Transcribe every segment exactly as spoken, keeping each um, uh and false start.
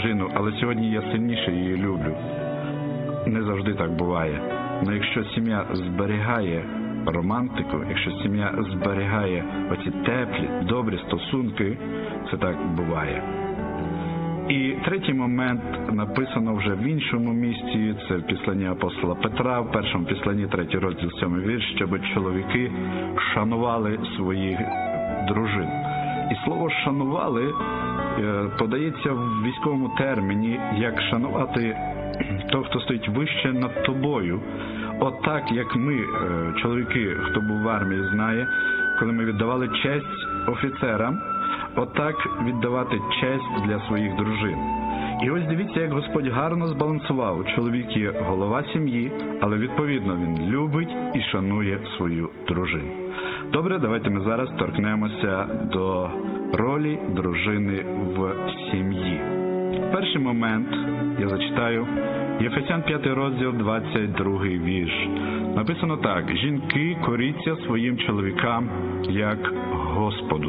дружину, але сьогодні я сильніше її люблю. Не завжди так буває. Але якщо сім'я зберігає романтику, якщо сім'я зберігає оці теплі, добрі стосунки, це так буває. І третій момент написано вже в іншому місці, це в післанні апостола Петра, в першому післанні, третій розділ, сьомий вірш, щоб чоловіки шанували своїх дружин. І слово «шанували» подається в військовому терміні, як шанувати того, хто стоїть вище над тобою. От так, як ми, чоловіки, хто був в армії, знає, коли ми віддавали честь офіцерам, отак віддавати честь для своїх дружин. І ось дивіться, як Господь гарно збалансував. Чоловік є голова сім'ї, але відповідно він любить і шанує свою дружину. Добре, давайте ми зараз торкнемося до ролі дружини в сім'ї. Перший момент, я зачитаю, Єфесян п'ятий розділ, двадцять другий вірш. Написано так: «Жінки, коріться своїм чоловікам, як Господу».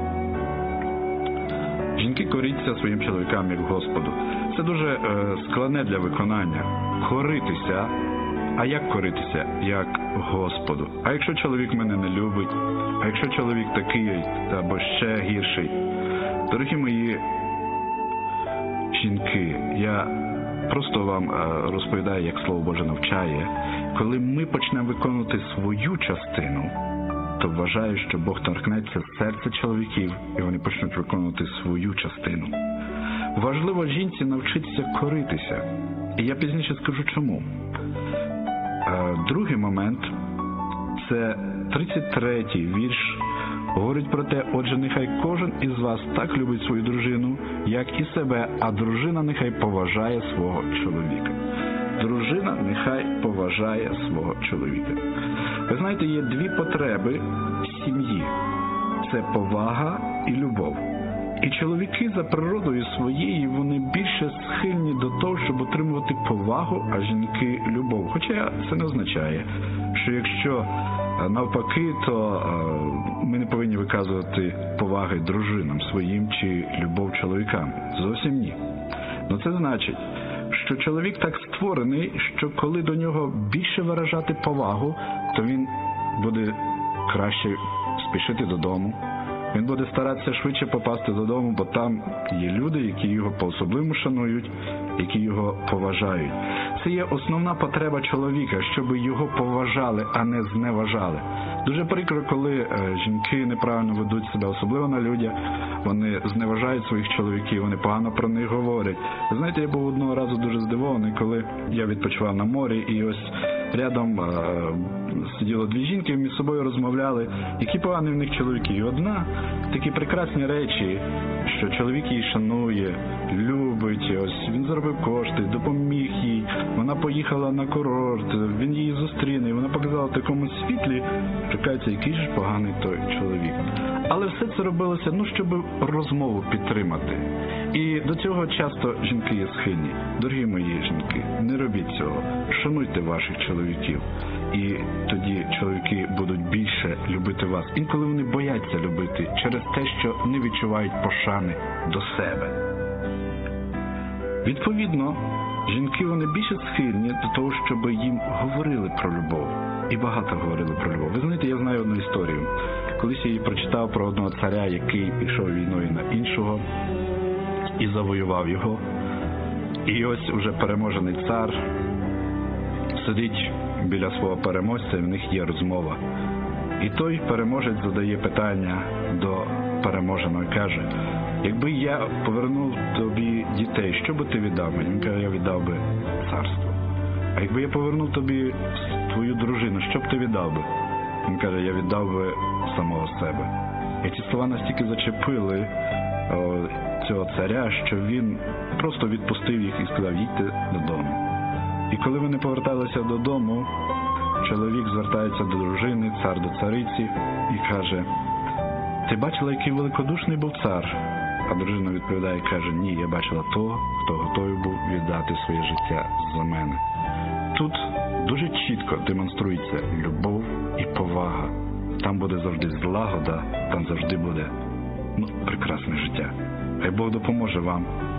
Жінки коріться своїм чоловікам, як Господу. Це дуже е, складне для виконання. Коритися. А як коритися? Як Господу. А якщо чоловік мене не любить, а якщо чоловік такий, або ще гірший? Дорогі мої жінки, я просто вам розповідаю, як Слово Боже навчає. Коли ми почнемо виконувати свою частину, то вважаю, що Бог торкнеться серця чоловіків, і вони почнуть виконувати свою частину. Важливо жінці навчитися коритися. І я пізніше скажу чому. Другий момент – це тридцять третій вірш. Говорить про те: «Отже, нехай кожен із вас так любить свою дружину, як і себе, а дружина нехай поважає свого чоловіка». Дружина нехай поважає свого чоловіка. Ви знаєте, є дві потреби сім'ї. Це повага і любов. І чоловіки за природою своєю, вони більше схильні до того, щоб отримувати повагу, а жінки – любов. Хоча це не означає, що якщо навпаки, то ми не повинні виказувати поваги дружинам своїм чи любов чоловікам. Зовсім ні. Но це значить, що чоловік так створений, що коли до нього більше виражати повагу, то він буде краще спішити додому. Він буде старатися швидше попасти додому, бо там є люди, які його по-особливому шанують, які його поважають. Це є основна потреба чоловіка, щоб його поважали, а не зневажали. Дуже прикро, коли жінки неправильно ведуть себе, особливо на людях, вони зневажають своїх чоловіків, вони погано про них говорять. Ви знаєте, я був одного разу дуже здивований, коли я відпочивав на морі, і ось рядом е, сиділо дві жінки, між собою розмовляли, які погані в них чоловіки. І одна, такі прекрасні речі, що чоловік її шанує, любить, ось він заробив кошти, допоміг їй, вона поїхала на курорт, він її зустріне, і вона показала в такому світлі, що кажеться, який ж поганий той чоловік. Але все це робилося, ну, щоб розмову підтримати. І до цього часто жінки є схильні. Дорогі мої жінки, не робіть цього. Шануйте ваших чоловіків. І тоді чоловіки будуть більше любити вас. Інколи вони бояться любити через те, що не відчувають пошани до себе. Відповідно, жінки вони більше схильні до того, щоб їм говорили про любов. І багато говорили про любов. Ви знаєте, я знаю одну історію. Колись я її прочитав про одного царя, який пішов війною на іншого і завоював його. І ось уже переможений цар сидить біля свого переможця, і в них є розмова. І той переможець задає питання до переможеного і каже: якби я повернув тобі дітей, що би ти віддав мені? Він каже: я віддав би царство. А якби я повернув тобі твою дружину, що б ти віддав би? Він каже: я віддав би самого себе. І ці слова настільки зачепили о, цього царя, що він просто відпустив їх і сказав: їдьте додому. І коли вони поверталися додому, чоловік звертається до дружини, цар до цариці, і каже: ти бачила, який великодушний був цар? А дружина відповідає і каже: ні, я бачила того, хто готовий був віддати своє життя за мене. Тут дуже чітко демонструється любов і повага. Там буде завжди злагода, там завжди буде ну, прекрасне життя. Хай Бог допоможе вам